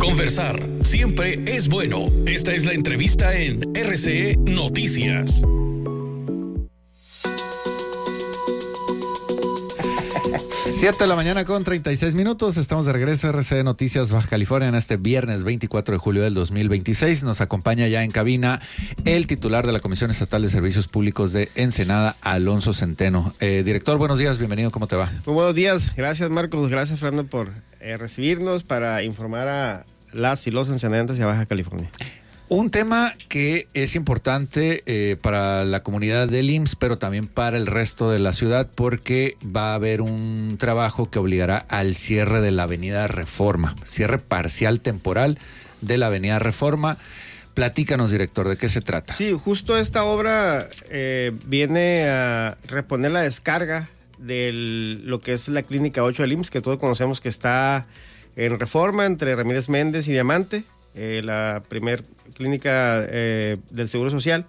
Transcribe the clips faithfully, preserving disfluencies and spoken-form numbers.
Conversar siempre es bueno. Esta es la entrevista en R C E Noticias. siete de la mañana con treinta y seis minutos. Estamos de regreso a R C E Noticias Baja California en este viernes veinticuatro de julio del dos mil veintiséis. Nos acompaña ya en cabina el titular de la Comisión Estatal de Servicios Públicos de Ensenada, Alonso Centeno. Eh, director, buenos días, bienvenido, ¿cómo te va? Muy buenos días, gracias Marcos, gracias Fernando por eh, recibirnos para informar a las y los ensenadenses de Baja California. Un tema que es importante eh, para la comunidad del I M S S, pero también para el resto de la ciudad, porque va a haber un trabajo que obligará al cierre de la avenida Reforma, cierre parcial temporal de la avenida Reforma. Platícanos, director, ¿de qué se trata? Sí, justo esta obra eh, viene a reponer la descarga de lo que es la Clínica ocho del I M S S, que todos conocemos que está en Reforma, entre Ramírez Méndez y Diamante. Eh, la primer clínica eh, del Seguro Social.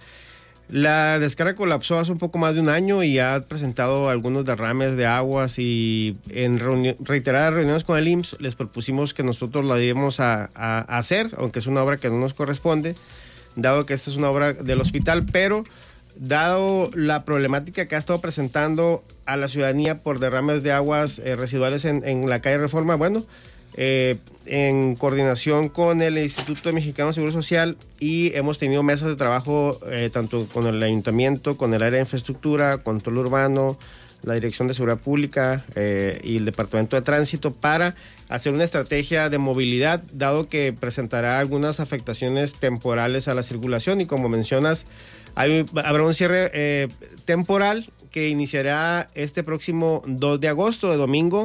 La descarga colapsó hace un poco más de un año y ha presentado algunos derrames de aguas, y en reuni- reiteradas reuniones con el I M S S les propusimos que nosotros la íbamos a, a, a hacer, aunque es una obra que no nos corresponde, dado que esta es una obra del hospital, pero dado la problemática que ha estado presentando a la ciudadanía por derrames de aguas eh, residuales en, en la calle Reforma, bueno, Eh, en coordinación con el Instituto Mexicano de Seguro Social, y hemos tenido mesas de trabajo eh, tanto con el Ayuntamiento, con el área de infraestructura, control urbano, la Dirección de Seguridad Pública eh, y el Departamento de Tránsito, para hacer una estrategia de movilidad, dado que presentará algunas afectaciones temporales a la circulación, y como mencionas, hay, habrá un cierre eh, temporal que iniciará este próximo dos de agosto, de domingo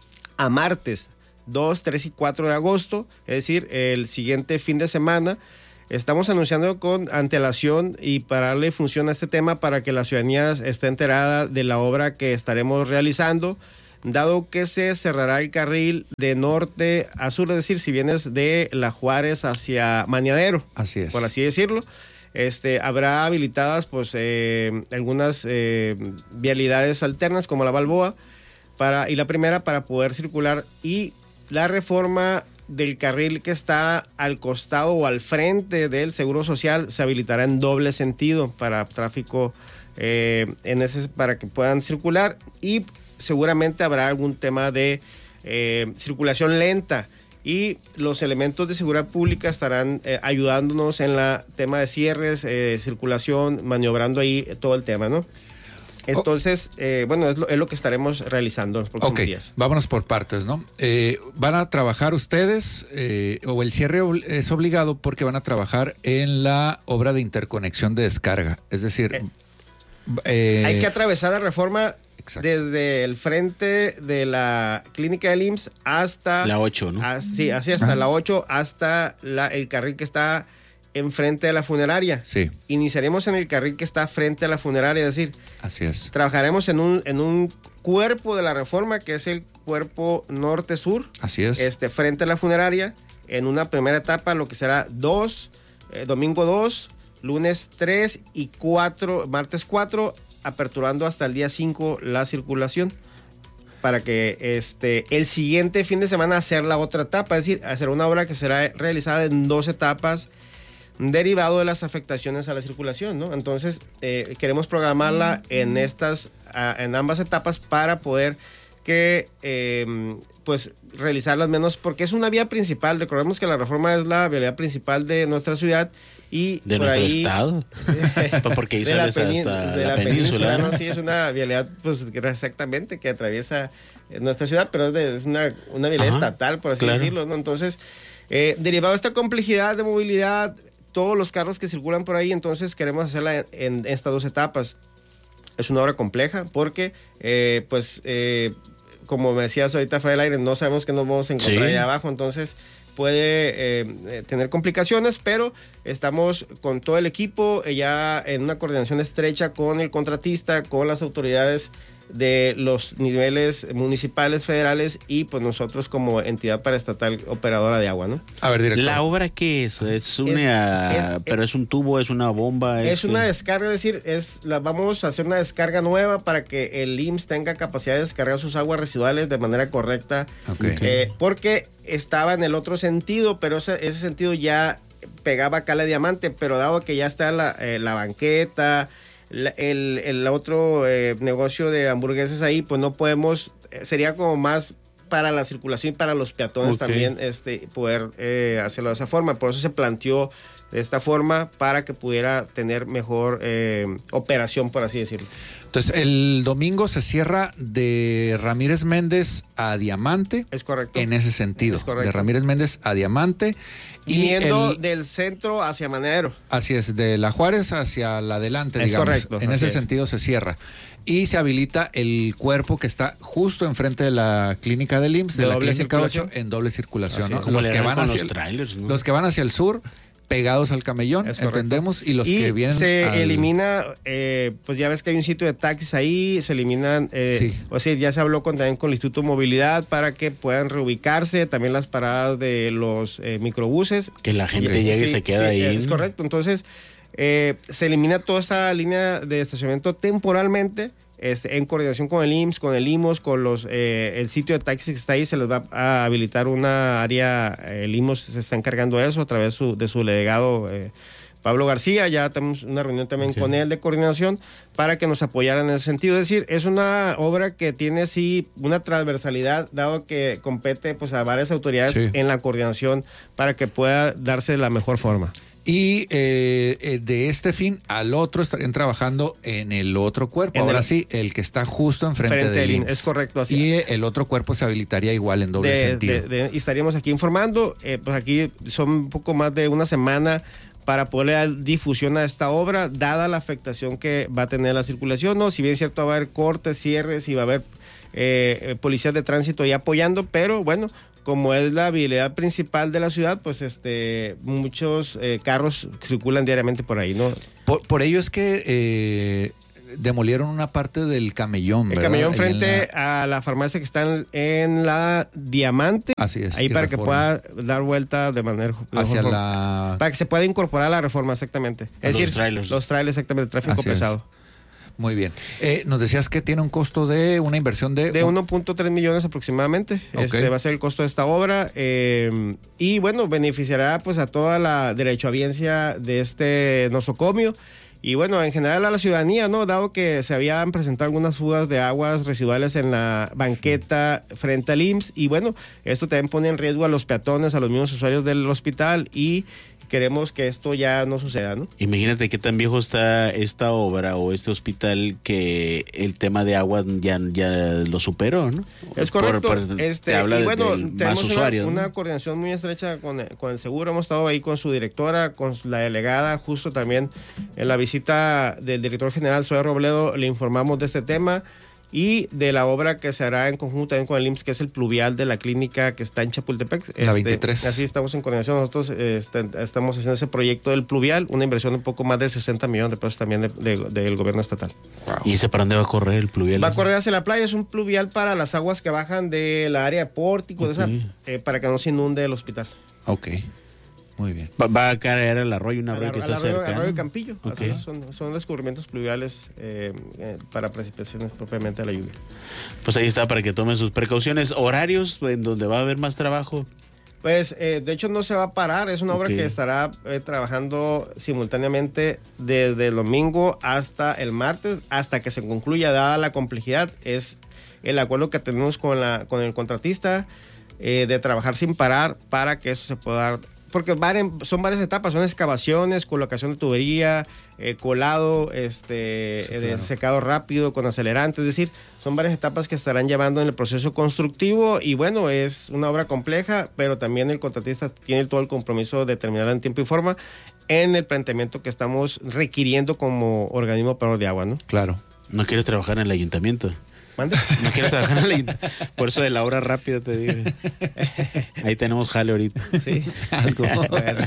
a martes, dos, tres y cuatro de agosto, es decir, el siguiente fin de semana. Estamos anunciando con antelación y para darle función a este tema, para que la ciudadanía esté enterada de la obra que estaremos realizando, dado que se cerrará el carril de norte a sur, es decir, si vienes de La Juárez hacia Maniadero, así es, por así decirlo, este, habrá habilitadas pues eh, algunas eh, vialidades alternas como la Balboa, para, y la primera para poder circular, y la reforma del carril que está al costado o al frente del Seguro Social se habilitará en doble sentido para tráfico eh, en ese, para que puedan circular, y seguramente habrá algún tema de eh, circulación lenta, y los elementos de seguridad pública estarán eh, ayudándonos en la tema de cierres, eh, circulación, maniobrando ahí todo el tema, ¿no? Entonces, eh, bueno, es lo, es lo que estaremos realizando en los próximos okay, días. Vámonos por partes, ¿no? Eh, ¿Van a trabajar ustedes eh, o el cierre es obligado porque van a trabajar en la obra de interconexión de descarga? Es decir, Eh, eh, hay que atravesar la Reforma exacto. desde el frente de la clínica del I M S S hasta... La ocho, ¿no? A, sí, así hasta ah. la ocho, hasta la, el carril que está enfrente de la funeraria. Sí. Iniciaremos en el carril que está frente a la funeraria, es decir, así es. Trabajaremos en un, en un cuerpo de la Reforma, que es el cuerpo norte-sur. Así es. Este, frente a la funeraria, en una primera etapa, lo que será dos, eh, domingo dos, lunes tres y cuatro, martes cuatro, aperturando hasta el día cinco la circulación, para que este, el siguiente fin de semana hacer la otra etapa, es decir, hacer una obra que será realizada en dos etapas, derivado de las afectaciones a la circulación, ¿no? Entonces, eh, queremos programarla en estas, a, en ambas etapas, para poder que, eh, pues, realizarlas menos, porque es una vía principal. Recordemos que la Reforma es la vialidad principal de nuestra ciudad y de por nuestro ahí, estado, porque ahí de la, sales penín, hasta de la, la península, península, ¿no? ¿no? Sí, es una vialidad, pues, exactamente, que atraviesa nuestra ciudad, pero es, de, es una, una vialidad Ajá, estatal, por así claro. decirlo, ¿no? Entonces, eh, derivado de esta complejidad de movilidad, todos los carros que circulan por ahí, entonces queremos hacerla en, en estas dos etapas. Es una obra compleja porque, eh, pues, eh, como me decías ahorita fuera del aire, no sabemos qué nos vamos a encontrar sí. allá abajo, entonces puede eh, tener complicaciones, pero estamos con todo el equipo, eh, ya en una coordinación estrecha con el contratista, con las autoridades de los niveles municipales, federales, y pues nosotros como entidad paraestatal operadora de agua, ¿no? A ver, director. ¿La obra qué es? ¿Es una, es, es, pero es un tubo, es una bomba? Es, es una descarga, es decir, es la, vamos a hacer una descarga nueva para que el I M S S tenga capacidad de descargar sus aguas residuales de manera correcta, okay. eh, porque estaba en el otro sentido sentido, pero ese, ese sentido ya pegaba acá la Diamante, pero dado que ya está la, eh, la banqueta, la, el, el otro eh, negocio de hamburguesas ahí, pues no podemos, eh, sería como más para la circulación y para los peatones okay. también este, poder eh, hacerlo de esa forma. Por eso se planteó de esta forma para que pudiera tener mejor eh, operación, por así decirlo. Entonces, el domingo se cierra de Ramírez Méndez a Diamante. Es correcto. En ese sentido. Es correcto. De Ramírez Méndez a Diamante. Yendo el, del centro hacia Madero. Así es, de La Juárez hacia la Adelante, es digamos. Correcto, en ese es. sentido se cierra. Y se habilita el cuerpo que está justo enfrente de la clínica del I M S S, de, de la clínica ocho, en doble circulación. ¿No? Los, que van hacia los, el, trailers, ¿no? los que van hacia el sur, pegados al camellón, entendemos, y los y que vienen se al... elimina, eh, pues ya ves que hay un sitio de taxis ahí, se eliminan, eh, sí. o sea, ya se habló con, también con el Instituto de Movilidad para que puedan reubicarse, también las paradas de los eh, microbuses. Que la gente y, llegue sí, y se queda sí, ahí. Es correcto, entonces eh, se elimina toda esa línea de estacionamiento temporalmente. Este, en coordinación con el I M S S, con el I M O S, con los eh, el sitio de taxis que está ahí, se les va a habilitar una área, el I M O S se está encargando de eso a través su, de su delegado eh, Pablo García. Ya tenemos una reunión también okay. con él de coordinación para que nos apoyaran en ese sentido. Es decir, es una obra que tiene sí una transversalidad, dado que compete pues a varias autoridades sí. en la coordinación para que pueda darse de la mejor forma. Y eh, de este fin al otro estarían trabajando en el otro cuerpo. En Ahora el, sí, el que está justo enfrente del I M S S. Es correcto, así. Y el otro cuerpo se habilitaría igual en doble de, sentido. De, de, y estaríamos aquí informando. Eh, pues aquí son un poco más de una semana para poderle dar difusión a esta obra, dada la afectación que va a tener la circulación. No, si bien es cierto, va a haber cortes, cierres y va a haber eh, policías de tránsito ahí apoyando, pero bueno, como es la vialidad principal de la ciudad, pues este muchos eh, carros circulan diariamente por ahí, ¿no? Por, por ello es que eh, demolieron una parte del camellón, ¿verdad? El camellón frente la... a la farmacia que está en, en la Diamante. Así es. Ahí para reforma. que pueda dar vuelta de manera hacia la... Para que se pueda incorporar a la reforma, exactamente. Es los decir, trailers. Los trailers, exactamente, tráfico Así pesado. Es. Muy bien. Eh, nos decías que tiene un costo de una inversión de... De uno punto tres millones aproximadamente. Okay. Este va a ser el costo de esta obra. Eh, y bueno, beneficiará pues a toda la derechohabiencia de este nosocomio. Y bueno, en general a la ciudadanía, ¿no? Dado que se habían presentado algunas fugas de aguas residuales en la banqueta frente al I M S S. Y bueno, esto también pone en riesgo a los peatones, a los mismos usuarios del hospital y... queremos que esto ya no suceda, ¿no? Imagínate qué tan viejo está esta obra o este hospital que el tema de agua ya, ya lo superó, ¿no? Es correcto. Por, por, este, te habla y bueno, de, de tenemos más usuarios, una, ¿no? una coordinación muy estrecha con el, con el seguro. Hemos estado ahí con su directora, con la delegada, justo también en la visita del director general, Zoe Robledo, le informamos de este tema. Y de la obra que se hará en conjunto también con el I M S S, que es el pluvial de la clínica que está en Chapultepec. La este, veintitrés. Así estamos en coordinación. Nosotros este, estamos haciendo ese proyecto del pluvial, una inversión de un poco más de sesenta millones de pesos también del de, de, de gobierno estatal. Wow. ¿Y ese para dónde va a correr el pluvial? Va a correr hacia la playa. Es un pluvial para las aguas que bajan de la área de pórtico, okay. de esa, eh, para que no se inunde el hospital. Ok. Muy bien. Va, va a caer al arroyo, un arroyo al, que está arroyo, cerca. Arroyo Campillo. Okay. Así es, son, son descubrimientos pluviales eh, eh, para precipitaciones propiamente de la lluvia. Pues ahí está, para que tomen sus precauciones. ¿Horarios en donde va a haber más trabajo? Pues eh, de hecho no se va a parar. Es una obra okay. que estará eh, trabajando simultáneamente desde el domingo hasta el martes, hasta que se concluya, dada la complejidad. Es el acuerdo que tenemos con, la, con el contratista eh, de trabajar sin parar para que eso se pueda dar. Porque son varias etapas, son excavaciones, colocación de tubería, eh, colado, este, sí, claro. de secado rápido con acelerante, es decir, son varias etapas que estarán llevando en el proceso constructivo y bueno, es una obra compleja, pero también el contratista tiene todo el compromiso de terminarla en tiempo y forma en el planteamiento que estamos requiriendo como organismo operador de agua, ¿no? Claro. ¿No quieres trabajar en el ayuntamiento? ¿Mande? No quieres trabajar en el ayuntamiento. Por eso de la obra rápida te digo. Ahí tenemos jale ahorita. Sí. Algo. Bueno.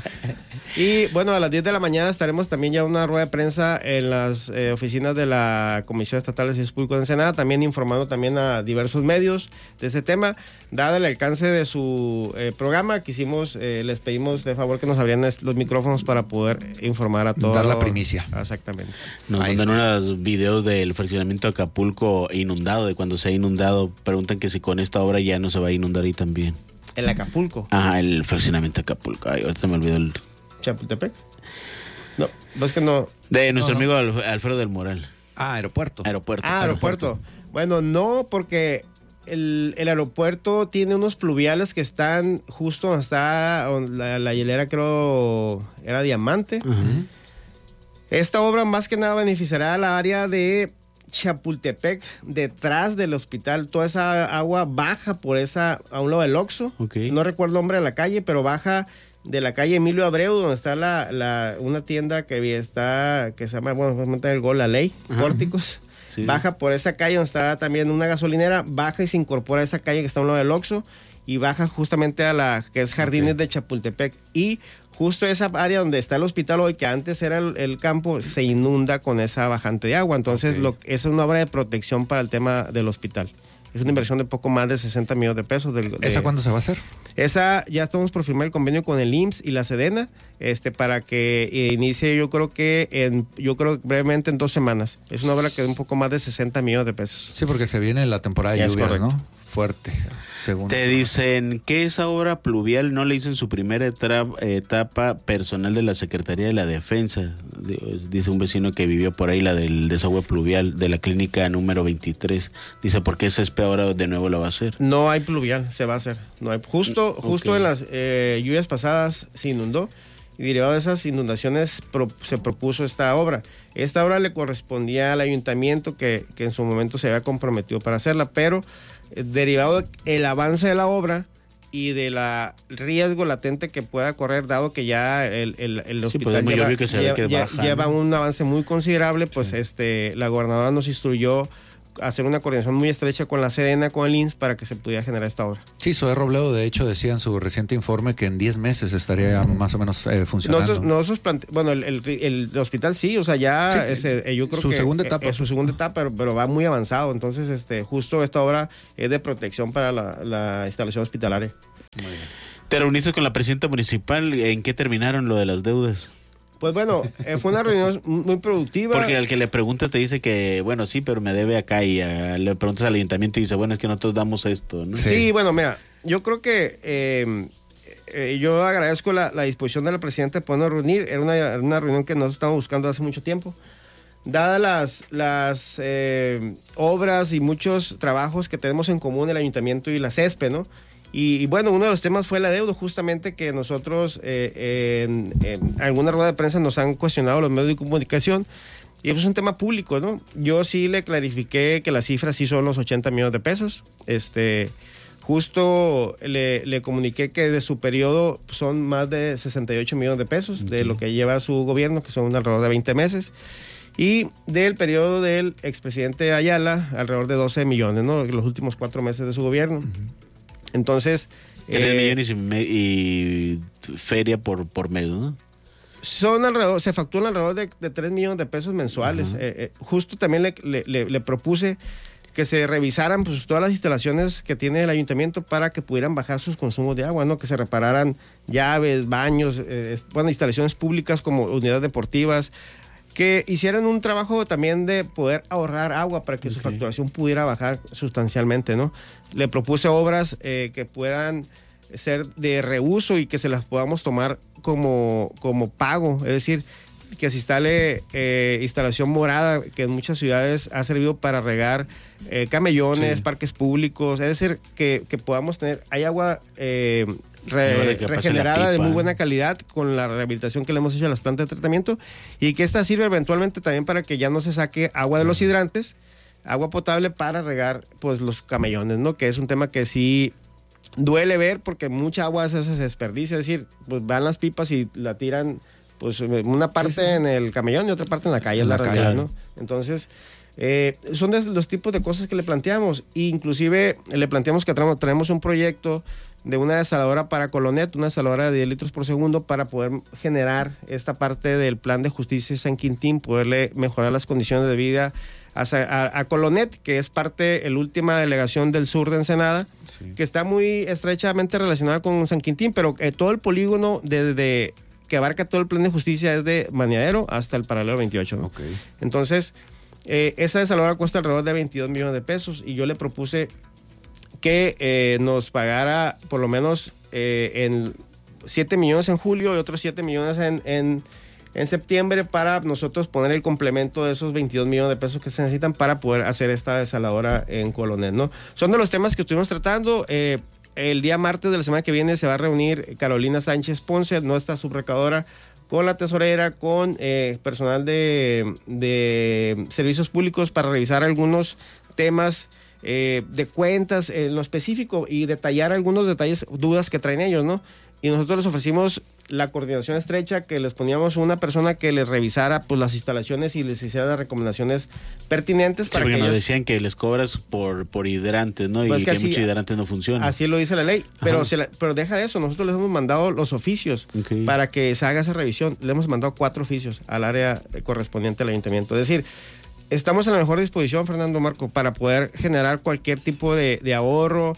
Y bueno, a las diez de la mañana estaremos también ya en una rueda de prensa en las eh, oficinas de la Comisión Estatal de Servicios Públicos de Ensenada, también informando también a diversos medios de ese tema. Dada el alcance de su eh, programa, quisimos, eh, les pedimos de favor que nos abrieran los micrófonos para poder informar a todos. Dar la primicia. Exactamente. Nos mandan unos videos del fraccionamiento de Acapulco inundado, de cuando se ha inundado. Preguntan que si con esta obra ya no se va a inundar ahí también. El Acapulco. Ah, el fraccionamiento Acapulco. Ay, ahorita me olvidó el... ¿Chapultepec? No, es que no... De nuestro no, no. amigo Alfredo del Moral. Ah, aeropuerto. Aeropuerto. Ah, aeropuerto. aeropuerto. Bueno, no, porque el, el aeropuerto tiene unos pluviales que están justo donde está la, la hielera, creo, era Diamante. Uh-huh. Esta obra más que nada beneficiará a la área de Chapultepec, detrás del hospital. Toda esa agua baja por esa, a un lado del Oxxo. Okay. No recuerdo el nombre de la calle, pero baja de la calle Emilio Abreu, donde está la, la una tienda que está, que se llama, bueno, justamente el Gol, La Ley, uh-huh. Pórticos. Sí. Baja por esa calle donde está también una gasolinera, baja y se incorpora a esa calle que está a un lado del Oxxo y baja justamente a la que es Jardines okay. de Chapultepec. Y justo esa área donde está el hospital hoy, que antes era el, el campo, se inunda con esa bajante de agua. Entonces, okay. lo, esa es una obra de protección para el tema del hospital. Es una inversión de poco más de sesenta millones de pesos. Del, de, ¿Esa cuándo se va a hacer? Esa ya estamos por firmar el convenio con el I M S S y la Sedena, este, para que inicie, yo creo que en, yo creo que brevemente en dos semanas. Es una obra que de un poco más de sesenta millones de pesos. Sí, porque se viene la temporada de lluvias, ¿no? Fuerte. Según Te dicen que esa obra pluvial no la hizo en su primera etapa, etapa personal de la Secretaría de la Defensa. Dice un vecino que vivió por ahí la del desagüe pluvial de la clínica número veintitrés. Dice, ¿por qué C E S P ahora de nuevo la va a hacer? No hay pluvial, se va a hacer. No hay, justo justo okay. en las eh, lluvias pasadas se inundó. Y derivado de esas inundaciones pro, se propuso esta obra. Esta obra le correspondía al ayuntamiento que, que en su momento se había comprometido para hacerla, pero eh, derivado del avance de la obra y del riesgo latente que pueda correr, dado que ya el, el, el hospital sí, lleva, que se lleva, que lleva, baja, lleva ¿no? un avance muy considerable, pues sí. este, la gobernadora nos instruyó hacer una coordinación muy estrecha con la Sedena, con el I M S S para que se pudiera generar esta obra. Sí, Zoé Robledo de hecho decía en su reciente informe que en diez meses estaría más o menos eh, funcionando. Nosotros, nosotros plante- bueno, el, el, el hospital sí, o sea, ya sí, ese, yo creo su que segunda etapa. es su segunda etapa, pero, pero va muy avanzado. Entonces, este, justo esta obra es de protección para la, la instalación hospitalaria. Muy bien. Te reuniste con la presidenta municipal, ¿en qué terminaron lo de las deudas? Pues bueno, eh, fue una reunión muy productiva. Porque al que le preguntas te dice que, bueno, sí, pero me debe acá, y a, le preguntas al ayuntamiento y dice, bueno, es que nosotros damos esto, ¿no? Sí, sí bueno, mira, yo creo que eh, eh, yo agradezco la, la disposición de la presidenta de podernos reunir. Era una, una reunión que nosotros estábamos buscando hace mucho tiempo. Dadas las, las eh, obras y muchos trabajos que tenemos en común el ayuntamiento y la C E S P, ¿no? Y, y bueno, uno de los temas fue la deuda, justamente que nosotros eh, en, en alguna rueda de prensa nos han cuestionado los medios de comunicación, y es un tema público, ¿no? Yo sí le clarifiqué que las cifras sí son los ochenta millones de pesos. Este, justo le, le comuniqué que de su periodo son más de sesenta y ocho millones de pesos, okay. de lo que lleva su gobierno, que son alrededor de veinte meses. Y del periodo del expresidente Ayala, alrededor de doce millones, ¿no? Los últimos cuatro meses de su gobierno. Uh-huh. Entonces... tres eh, millones y, me, y feria por, por mes, ¿no? Son alrededor, se facturan alrededor de, de tres millones de pesos mensuales. Uh-huh. eh, eh, justo también le, le, le, le propuse que se revisaran pues, todas las instalaciones que tiene el ayuntamiento para que pudieran bajar sus consumos de agua, ¿no? Que se repararan llaves, baños, eh, bueno, instalaciones públicas como unidades deportivas, que hicieran un trabajo también de poder ahorrar agua para que okay. su facturación pudiera bajar sustancialmente, ¿no? Le propuse obras eh, que puedan ser de reuso y que se las podamos tomar como, como pago, es decir, que se instale eh, instalación morada, que en muchas ciudades ha servido para regar eh, camellones, sí. parques públicos, es decir, que, que podamos tener, hay agua... Eh, Re, regenerada de muy buena calidad con la rehabilitación que le hemos hecho a las plantas de tratamiento, y que esta sirve eventualmente también para que ya no se saque agua de los hidrantes, agua potable para regar pues los camellones, ¿no? Que es un tema que sí duele ver, porque mucha agua se, se desperdicia, es decir, pues van las pipas y la tiran pues una parte sí, sí. en el camellón y otra parte en la calle, en es la, la realidad, calle. ¿no? Entonces eh, son de los tipos de cosas que le planteamos, e inclusive le planteamos que traemos, traemos un proyecto de una desaladora para Colonet, una desaladora de diez litros por segundo, para poder generar esta parte del plan de justicia San Quintín, poderle mejorar las condiciones de vida a, a, a Colonet, que es parte, la última delegación del sur de Ensenada, sí. que está muy estrechamente relacionada con San Quintín, pero eh, todo el polígono desde de, que abarca todo el plan de justicia es de Maniadero hasta el paralelo veintiocho, ¿no? Okay. Entonces, eh, esa desaladora cuesta alrededor de veintidós millones de pesos, y yo le propuse que eh, nos pagara por lo menos eh, en siete millones en julio y otros siete millones en, en, en septiembre para nosotros poner el complemento de esos veintidós millones de pesos que se necesitan para poder hacer esta desaladora en Coronel, ¿no? Son de los temas que estuvimos tratando. Eh, el día martes de la semana que viene se va a reunir Carolina Sánchez Ponce, nuestra subrecadora, con la tesorera, con eh, personal de, de servicios públicos para revisar algunos temas eh, de cuentas en lo específico y detallar algunos detalles, dudas que traen ellos, ¿no? Y nosotros les ofrecimos la coordinación estrecha, que les poníamos una persona que les revisara pues las instalaciones y les hiciera las recomendaciones pertinentes. Para sí, porque que nos ellos... decían que les cobras por, por hidrantes, ¿no? Pues y que que, así, muchos hidrantes no funcionan. Así lo dice la ley, pero, se la, pero deja de eso, nosotros les hemos mandado los oficios okay. para que se haga esa revisión. Le hemos mandado cuatro oficios al área correspondiente al ayuntamiento. Es decir, estamos en la mejor disposición, Fernando Marco, para poder generar cualquier tipo de, de ahorro,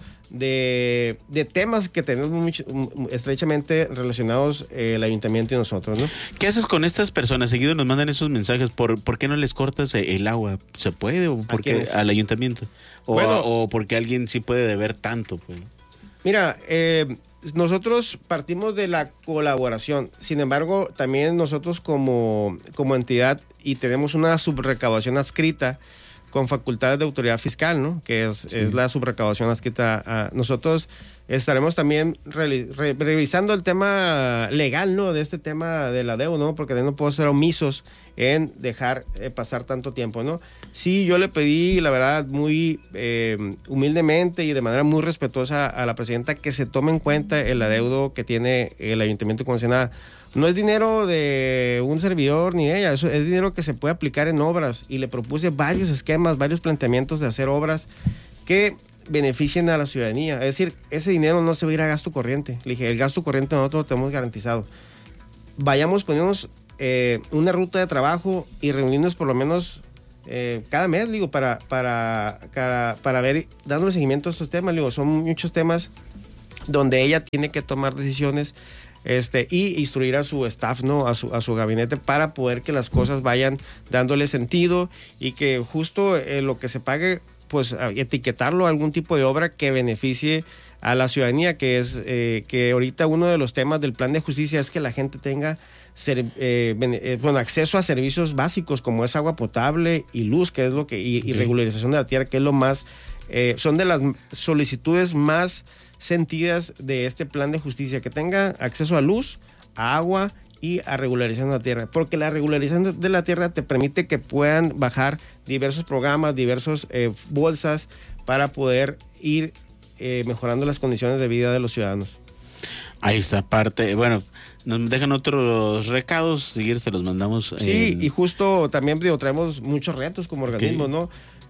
De, de temas que tenemos mucho, estrechamente relacionados eh, el ayuntamiento y nosotros, ¿no? ¿Qué haces con estas personas? Seguido nos mandan esos mensajes. ¿Por, ¿por qué no les cortas el agua? ¿Se puede? ¿O porque al ayuntamiento? ¿O, bueno, a, ¿O porque alguien sí puede deber tanto? Pues? Mira, eh, nosotros partimos de la colaboración. Sin embargo, también nosotros como, como entidad y tenemos una subrecaudación adscrita con facultades de autoridad fiscal, ¿no? Que es, sí. es la subrecaudación adscrita a nosotros. Estaremos también re, re, revisando el tema legal, ¿no? De este tema de la deuda, ¿no? Porque no puedo ser omisos en dejar eh, pasar tanto tiempo, ¿no? Sí, yo le pedí, la verdad, muy eh, humildemente y de manera muy respetuosa a la presidenta que se tome en cuenta el adeudo que tiene el ayuntamiento con Ensenada. No es dinero de un servidor ni ella, eso es dinero que se puede aplicar en obras y le propuse varios esquemas, varios planteamientos de hacer obras que beneficien a la ciudadanía. Es decir, ese dinero no se va a ir a gasto corriente. Le dije, el gasto corriente nosotros lo tenemos garantizado. Vayamos poniéndonos eh, una ruta de trabajo y reunirnos por lo menos eh, cada mes, digo, para, para, para, para ver, dándole seguimiento a estos temas. Digo, son muchos temas donde ella tiene que tomar decisiones Este, y instruir a su staff, ¿no? A su, a su gabinete para poder que las cosas vayan dándole sentido y que justo eh, lo que se pague, pues etiquetarlo a algún tipo de obra que beneficie a la ciudadanía, que es eh, que ahorita uno de los temas del plan de justicia es que la gente tenga ser, eh, eh, bueno, acceso a servicios básicos como es agua potable y luz, que es lo que, y, y regularización de la tierra, que es lo más, eh, son de las solicitudes más sentidas de este plan de justicia, que tenga acceso a luz, a agua y a regularización de la tierra, porque la regularización de la tierra te permite que puedan bajar diversos programas, diversas eh, bolsas para poder ir eh, mejorando las condiciones de vida de los ciudadanos. Ahí está parte, bueno, nos dejan otros recados, si se los mandamos. Sí, en... y justo también digo, traemos muchos retos como organismo, okay. ¿no?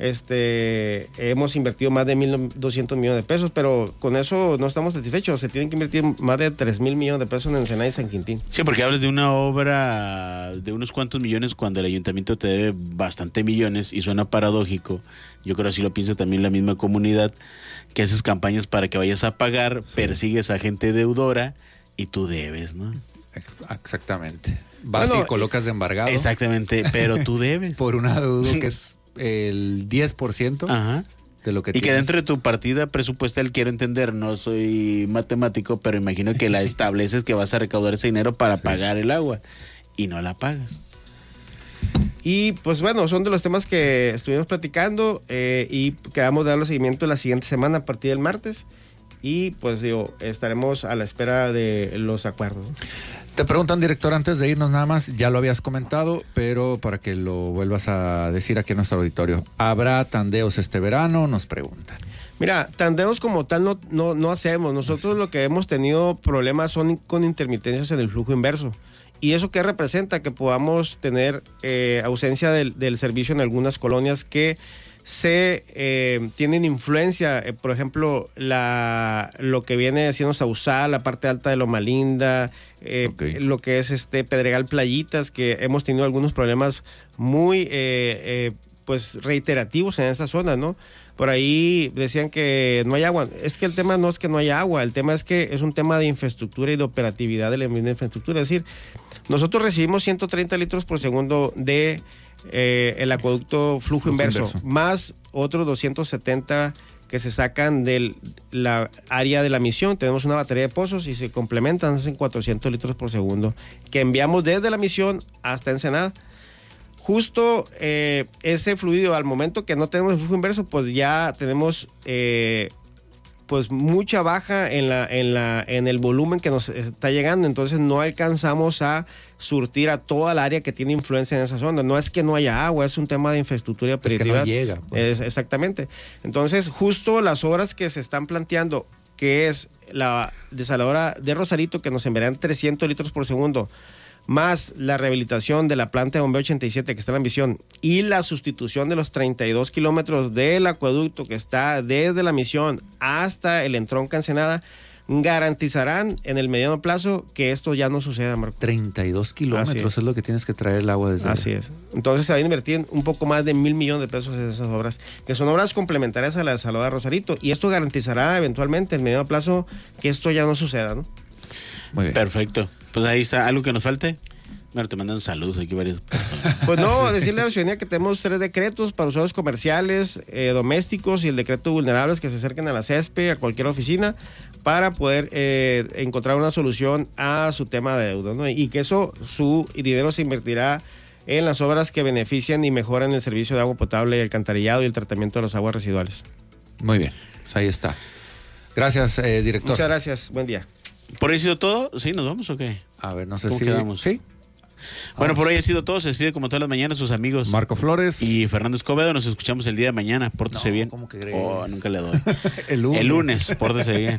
Este, hemos invertido más de mil doscientos millones de pesos, pero con eso no estamos satisfechos. Se tienen que invertir más de tres mil millones de pesos en Ensenada y San Quintín. Sí, porque hablas de una obra de unos cuantos millones cuando el ayuntamiento te debe bastante millones y suena paradójico. Yo creo así lo piensa también la misma comunidad, que haces campañas para que vayas a pagar, sí. persigues a gente deudora y tú debes, ¿no? Exactamente. Vas bueno, y colocas de embargado. Exactamente, pero tú debes. Por una deuda que es el diez por ciento Ajá. de lo que y tienes. que dentro de tu partida presupuestal, quiero entender, no soy matemático, pero imagino que la estableces que vas a recaudar ese dinero para sí. pagar el agua y no la pagas. Y pues bueno, son de los temas que estuvimos platicando eh, y quedamos de darle seguimiento la siguiente semana a partir del martes. Y pues digo, estaremos a la espera de los acuerdos. Te preguntan, director, antes de irnos nada más, ya lo habías comentado, pero para que lo vuelvas a decir aquí en nuestro auditorio, ¿habrá tandeos este verano? Nos preguntan. Mira, tandeos como tal no, no, no hacemos. Nosotros lo que hemos tenido problemas son con intermitencias en el flujo inverso. ¿Y eso qué representa? Que podamos tener eh, ausencia del, del servicio en algunas colonias que se eh, tienen influencia, eh, por ejemplo, la, lo que viene siendo Sausal, la parte alta de Loma Linda, eh, okay. lo que es este Pedregal Playitas, que hemos tenido algunos problemas muy eh, eh, pues reiterativos en esa zona, ¿no? Por ahí decían que no hay agua. Es que el tema no es que no haya agua, el tema es que es un tema de infraestructura y de operatividad de la misma infraestructura. Es decir, nosotros recibimos ciento treinta litros por segundo de Eh, el acueducto flujo, flujo inverso, inverso, más otros doscientos setenta que se sacan de la área de la misión. Tenemos una batería de pozos y se complementan, hacen cuatrocientos litros por segundo, que enviamos desde la misión hasta Ensenada. Justo eh, ese fluido, al momento que no tenemos el flujo inverso, pues ya tenemos eh, pues mucha baja en, la, en, la, en el volumen que nos está llegando. Entonces no alcanzamos a surtir a toda el área que tiene influencia en esa zona. No es que no haya agua, es un tema de infraestructura y operatividad. Es que no llega. Pues. Es, exactamente. Entonces justo las obras que se están planteando, que es la desaladora de Rosarito, que nos enviarán trescientos litros por segundo, más la rehabilitación de la planta de bombeo ochenta y siete que está en la misión y la sustitución de los treinta y dos kilómetros del acueducto que está desde la misión hasta el entronque Ensenada, garantizarán en el mediano plazo que esto ya no suceda, Marco. treinta y dos kilómetros es. es lo que tienes que traer el agua desde Así allá. es. Entonces se va a invertir un poco más de mil millones de pesos en esas obras, que son obras complementarias a la desaladora Rosarito, y esto garantizará eventualmente en el mediano plazo que esto ya no suceda, ¿no? Muy bien. Perfecto. Pues ahí está. ¿Algo que nos falte? Bueno, te mandan saludos aquí varias personas. Pues no, decirle a la ciudadanía que tenemos tres decretos para usuarios comerciales, eh, domésticos y el decreto de vulnerables, que se acerquen a la C E S P E, a cualquier oficina, para poder eh, encontrar una solución a su tema de deuda, ¿no? Y que eso, su dinero se invertirá en las obras que benefician y mejoran el servicio de agua potable, el alcantarillado y el tratamiento de las aguas residuales. Muy bien, pues ahí está. Gracias, eh, director. Muchas gracias, buen día. ¿Por hoy ha sido todo? ¿Sí? ¿Nos vamos o qué? A ver, no sé ¿Cómo si... quedamos? Sí. Bueno, Vamos. por hoy ha sido todo. Se despide como todas las mañanas sus amigos Marco Flores y Fernando Escobedo. Nos escuchamos el día de mañana. Pórtese No, bien. ¿cómo que crees? Oh, nunca le doy. el lunes. El lunes, pórtese bien.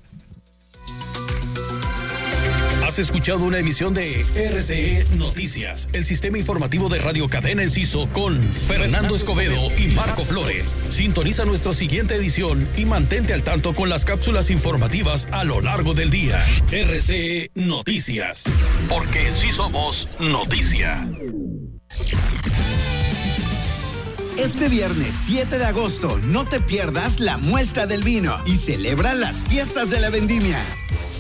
Has escuchado una emisión de R C E Noticias, el sistema informativo de Radio Cadena Enciso con Fernando Escobedo y Marco Flores. Sintoniza nuestra siguiente edición y mantente al tanto con las cápsulas informativas a lo largo del día. R C E Noticias, porque en sí somos noticia. Este viernes siete de agosto no te pierdas la muestra del vino y celebra las fiestas de la vendimia.